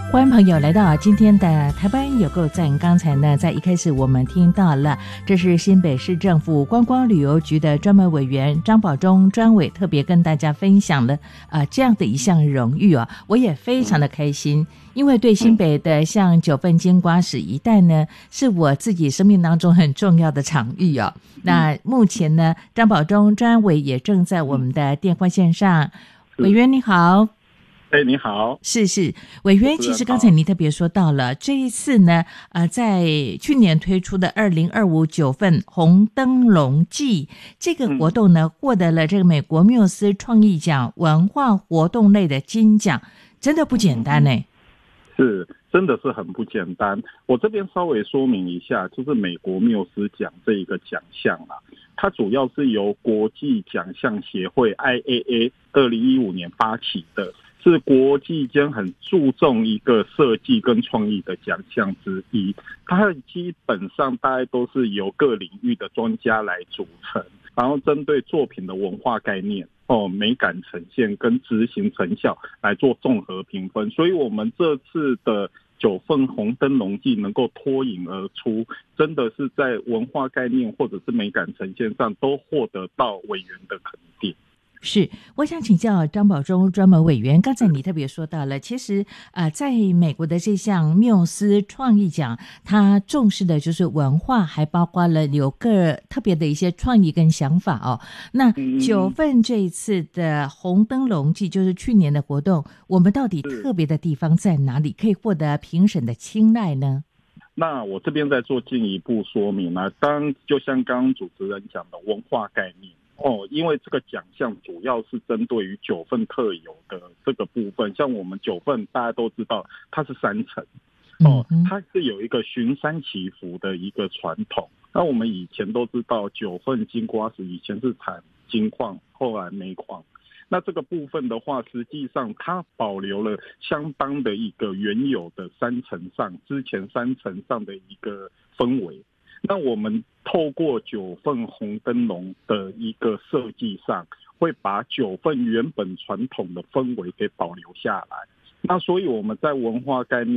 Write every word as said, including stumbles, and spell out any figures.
欢迎朋友来到今天的台湾有够赞。刚才呢，在一开始我们听到了，这是新北市政府观光旅游局的专门委员张保忠专委特别跟大家分享了呃这样的一项荣誉啊，我也非常的开心，因为对新北的像九份金瓜石一带呢，是我自己生命当中很重要的场域哦。那目前呢，张保忠专委也正在我们的电话线上，委员你好。 哎，你好， 是是，委员，其实刚才你特别说到了这一次呢，呃，在去年推出的二零二五九份红灯笼季这个活动呢，获得了这个美国缪斯创意奖文化活动类的金奖，真的不简单呢。 是，真的是很不简单。我这边稍微说明一下，就是美国缪斯奖这一个奖项啊，它主要是由国际奖项协会 I A A 二零一五年发起的。是国际间很注重一个设计跟创意的奖项之一，它基本上大概都是由各领域的专家来组成，然后针对作品的文化概念、哦、美感呈现跟执行成效来做综合评分。所以我们这次的九份红灯笼季能够脱颖而出，真的是在文化概念或者是美感呈现上都获得到委员的肯定。 是，我想请教张保忠专门委员，刚才你特别说到了，其实呃，在美国的这项缪斯创意奖，它重视的就是文化，还包括了有个特别的一些创意跟想法哦。那九份这一次的红灯笼季，就是去年的活动，我们到底特别的地方在哪里，可以获得评审的青睐呢？ 那我这边再做进一步说明啊，当就像刚刚主持人讲的文化概念。哦，因为这个奖项主要是针对于九份特有的这个部分，像我们九份大家都知道它是山城，哦，它是有一个巡山祈福的一个传统。那我们以前都知道九份金瓜石以前是产金矿，后来煤矿。那这个部分的话，实际上它保留了相当的一个原有的山城上之前山城上的一个氛围。那我们透过九份红灯笼的一个设计上，会把九份原本传统的氛围给保留下来。那所以我们在文化概念